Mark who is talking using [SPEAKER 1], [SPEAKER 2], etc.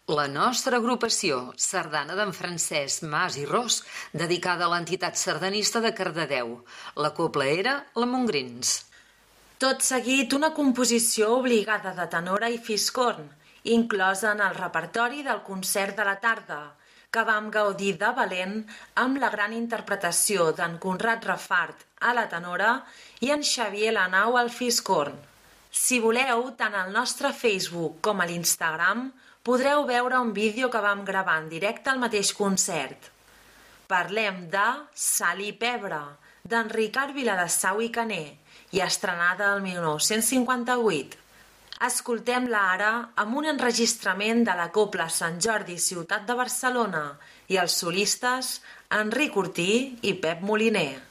[SPEAKER 1] La nostra agrupació, Sardana d'en Francesc Mas i Ros, dedicada a l'entitat sardanista de Cardedeu. La cobla era la Montgrins.
[SPEAKER 2] Tot seguit, una composició obligada de tenora i fiscorn, inclosa en el repertori del concert de la tarda, que vam gaudir de valent amb la gran interpretació d'en Conrad Rafart a la tenora i en Xavier Lanau al fiscorn. Si voleu, tant al nostre Facebook com a l'Instagram podreu veure un vídeo que vam gravar en directe al mateix concert. Parlem de Sal i Pebre, d'en Ricard Viladesau i Caner, i estrenada el 1958. Escoltem-la ara amb un enregistrament de la Cobla Sant Jordi Ciutat de Barcelona i els solistes Enric Ortí i Pep Moliner.